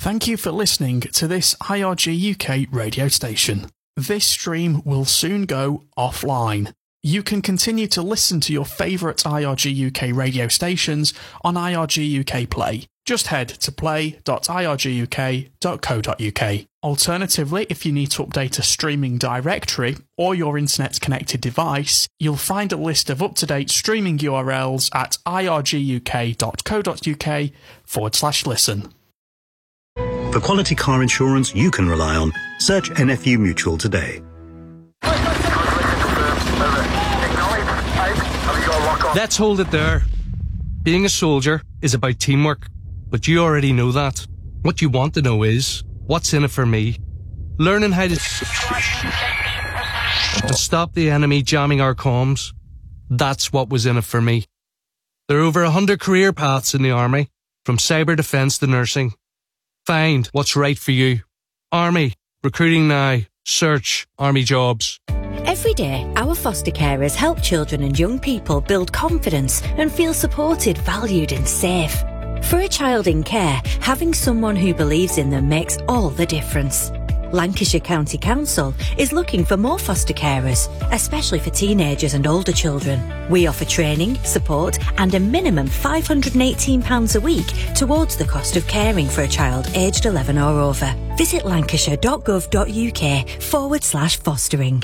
Thank you for listening to this IRG UK radio station. This stream will soon go offline. You can continue to listen to your favourite IRG UK radio stations on IRG UK Play. Just head to play.irguk.co.uk. Alternatively, if you need to update a streaming directory or your internet-connected device, you'll find a list of up-to-date streaming URLs at irguk.co.uk/listen. For quality car insurance you can rely on, search NFU Mutual today. Let's hold it there. Being a soldier is about teamwork, but you already know that. What you want to know is, what's in it for me? Learning how to stop the enemy jamming our comms. That's what was in it for me. There are over 100 career paths in the Army, from cyber defence to nursing. Find what's right for you. Army, recruiting now. Search Army jobs. Every day, our foster carers help children and young people build confidence and feel supported, valued and safe. For a child in care, having someone who believes in them makes all the difference. Lancashire County Council is looking for more foster carers, especially for teenagers and older children. We offer training, support and a minimum £518 a week towards the cost of caring for a child aged 11 or over. Visit lancashire.gov.uk/fostering.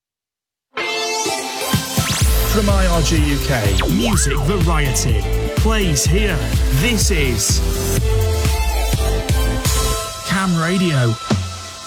From IRG UK, music variety plays here. This is Cam Radio.